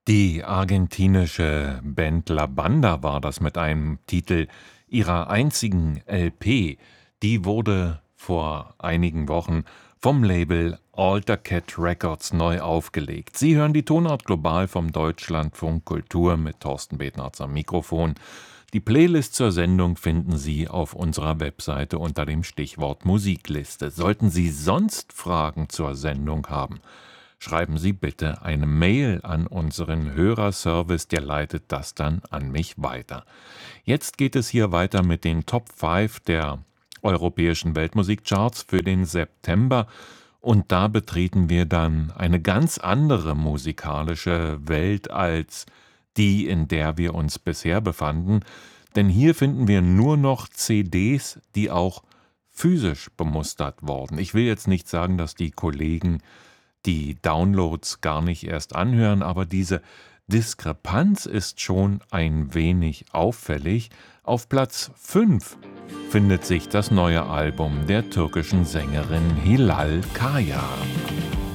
Die argentinische Band La Banda war das mit einem Titel ihrer einzigen LP. Die wurde vor einigen Wochen vom Label Alter Cat Records neu aufgelegt. Sie hören die Tonart Global vom Deutschlandfunk Kultur mit Thorsten Betnarz am Mikrofon. Die Playlist zur Sendung finden Sie auf unserer Webseite unter dem Stichwort Musikliste. Sollten Sie sonst Fragen zur Sendung haben, schreiben Sie bitte eine Mail an unseren Hörerservice, der leitet das dann an mich weiter. Jetzt geht es hier weiter mit den Top 5 der europäischen Weltmusikcharts für den September und da betreten wir dann eine ganz andere musikalische Welt als die, in der wir uns bisher befanden, denn hier finden wir nur noch CDs, die auch physisch bemustert wurden. Ich will jetzt nicht sagen, dass die Kollegen die Downloads gar nicht erst anhören, aber diese Diskrepanz ist schon ein wenig auffällig. Auf Platz 5 findet sich das neue Album der türkischen Sängerin Hilal Kaya.